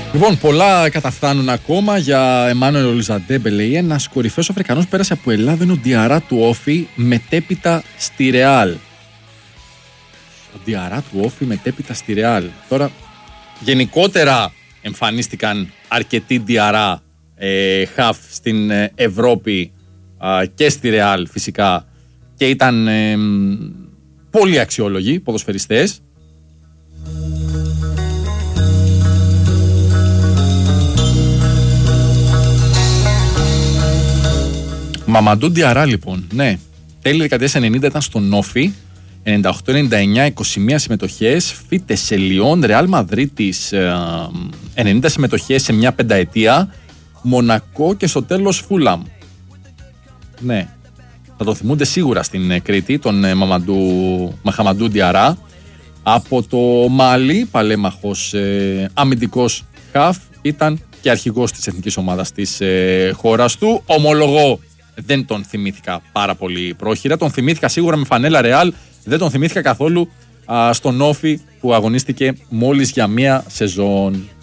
Λοιπόν, πολλά καταφθάνουν ακόμα για Εμμάνουελ Ολιζαντέμπελε. Ένας κορυφαίος Αφρικανός πέρασε από Ελλάδα είναι ο Διαρά του Όφη, μετέπειτα στη Ρεάλ. Ο Διαρά του Όφη μετέπειτα στη Ρεάλ. Τώρα, γενικότερα εμφανίστηκαν αρκετοί Διαρά χαφ στην Ευρώπη και στη Ρεάλ φυσικά και ήταν πολύ αξιόλογοι ποδοσφαιριστές. Μαμαντού Διαρά λοιπόν, ναι, τέλη δεκαετίας 90 ήταν στον Όφη, 98-99, 21 συμμετοχές, Φίτες, Λιόν, Ρεάλ Μαδρίτης, 90 συμμετοχές σε μια πενταετία, Μονακό και στο τέλος Φούλαμ. Ναι, θα το θυμούνται σίγουρα στην Κρήτη, τον Μαχαμαντού Διαρά. Από το Μάλι, παλέμαχος αμυντικός χαφ, ήταν και αρχηγός της εθνικής ομάδας της χώρας του. Ομολογώ, δεν τον θυμήθηκα πάρα πολύ πρόχειρα. Τον θυμήθηκα σίγουρα με φανέλα Ρεάλ. Δεν τον θυμήθηκα καθόλου στον Όφη που αγωνίστηκε μόλις για μία σεζόν.